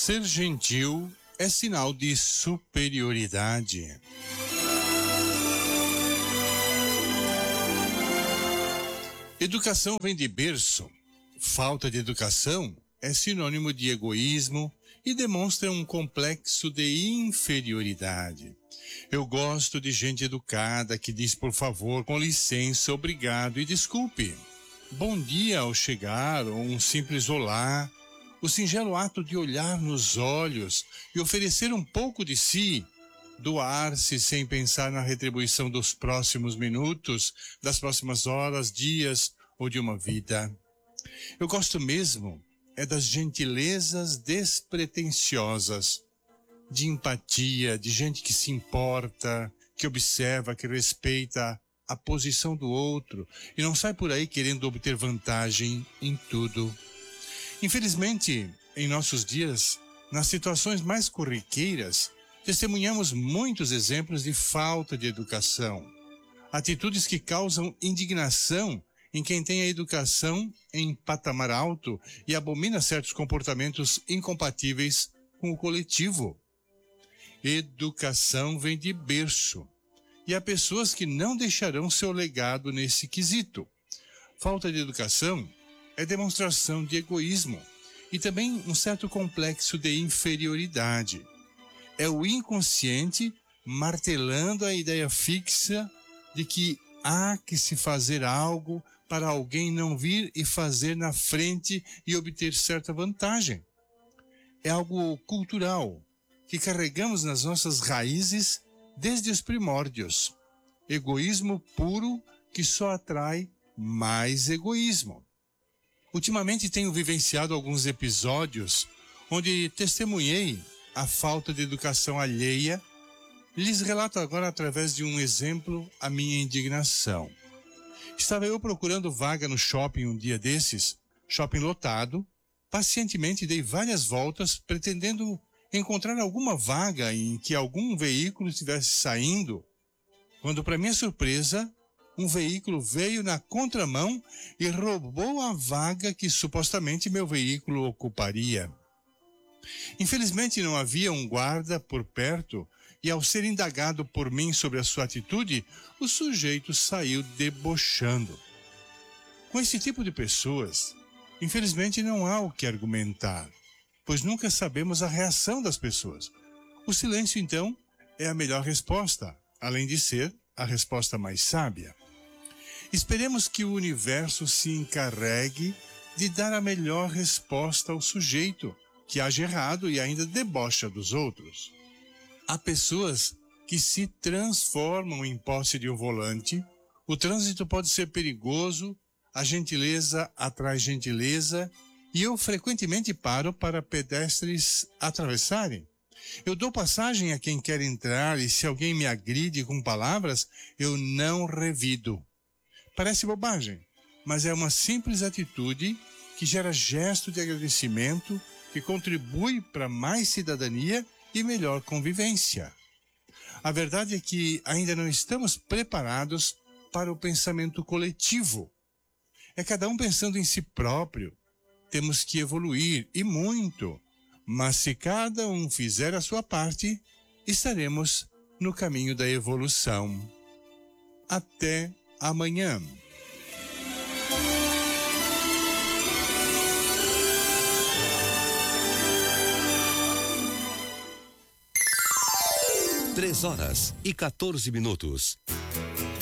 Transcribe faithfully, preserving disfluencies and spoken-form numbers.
Ser gentil é sinal de superioridade. Educação vem de berço. Falta de educação é sinônimo de egoísmo e demonstra um complexo de inferioridade. Eu gosto de gente educada que diz por favor, com licença, obrigado e desculpe. Bom dia ao chegar ou um simples olá. O singelo ato de olhar nos olhos e oferecer um pouco de si, doar-se sem pensar na retribuição dos próximos minutos, das próximas horas, dias ou de uma vida. Eu gosto mesmo é das gentilezas despretensiosas, de empatia, de gente que se importa, que observa, que respeita a posição do outro e não sai por aí querendo obter vantagem em tudo. Infelizmente, em nossos dias, nas situações mais corriqueiras, testemunhamos muitos exemplos de falta de educação. Atitudes que causam indignação em quem tem a educação em patamar alto e abomina certos comportamentos incompatíveis com o coletivo. Educação vem de berço. E há pessoas que não deixarão seu legado nesse quesito. Falta de educação é demonstração de egoísmo e também um certo complexo de inferioridade. É o inconsciente martelando a ideia fixa de que há que se fazer algo para alguém não vir e fazer na frente e obter certa vantagem. É algo cultural que carregamos nas nossas raízes desde os primórdios. Egoísmo puro que só atrai mais egoísmo. Ultimamente tenho vivenciado alguns episódios onde testemunhei a falta de educação alheia. Lhes relato agora através de um exemplo a minha indignação. Estava eu procurando vaga no shopping um dia desses, shopping lotado, pacientemente dei várias voltas pretendendo encontrar alguma vaga em que algum veículo estivesse saindo, quando para minha surpresa, um veículo veio na contramão e roubou a vaga que supostamente meu veículo ocuparia. Infelizmente não havia um guarda por perto e ao ser indagado por mim sobre a sua atitude, o sujeito saiu debochando. Com esse tipo de pessoas, infelizmente não há o que argumentar, pois nunca sabemos a reação das pessoas. O silêncio, então, é a melhor resposta, além de ser a resposta mais sábia. Esperemos que o universo se encarregue de dar a melhor resposta ao sujeito que age errado e ainda debocha dos outros. Há pessoas que se transformam em posse de um volante, o trânsito pode ser perigoso, a gentileza atrai gentileza e eu frequentemente paro para pedestres atravessarem. Eu dou passagem a quem quer entrar e se alguém me agride com palavras, eu não revido. Parece bobagem, mas é uma simples atitude que gera gesto de agradecimento que contribui para mais cidadania e melhor convivência. A verdade é que ainda não estamos preparados para o pensamento coletivo. É cada um pensando em si próprio. Temos que evoluir, e muito. Mas se cada um fizer a sua parte, estaremos no caminho da evolução. Até amanhã. Três horas e quatorze minutos.